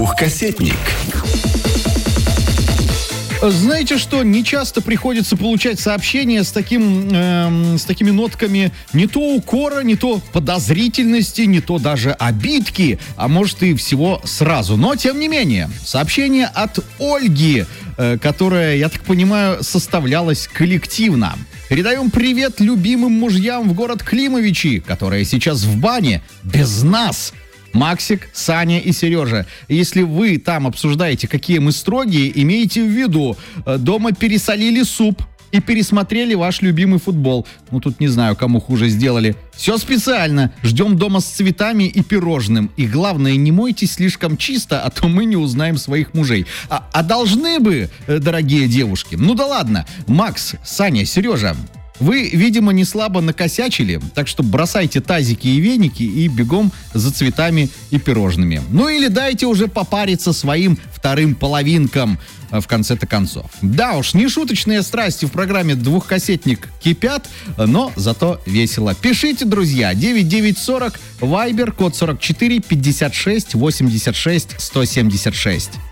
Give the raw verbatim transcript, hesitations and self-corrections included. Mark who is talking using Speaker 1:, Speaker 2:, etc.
Speaker 1: Двухкассетник.
Speaker 2: Знаете что, не часто приходится получать сообщения с, таким, эм, с такими нотками не то укора, не то подозрительности, не то даже обидки, а может и всего сразу. Но, тем не менее, сообщение от Ольги, э, которое, я так понимаю, составлялось коллективно. Передаем привет любимым мужьям в город Климовичи, которые сейчас в бане без нас. Максик, Саня и Сережа. Если вы там обсуждаете, какие мы строгие, имейте в виду, дома пересолили суп и пересмотрели ваш любимый футбол. Ну, тут не знаю, кому хуже сделали. Все специально. Ждем дома с цветами и пирожным. И главное, не мойтесь слишком чисто, а то мы не узнаем своих мужей. А, а должны бы, дорогие девушки. Ну да ладно. Макс, Саня, Сережа, вы, видимо, не слабо накосячили, так что бросайте тазики и веники и бегом за цветами и пирожными. Ну или дайте уже попариться своим вторым половинкам в конце-то концов. Да уж, нешуточные страсти в программе «Двухкассетник» кипят, но зато весело. Пишите, друзья, девять девять сорок, Вайбер, код сорок четыре пятьдесят шесть восемьдесят шесть сто семьдесят шесть.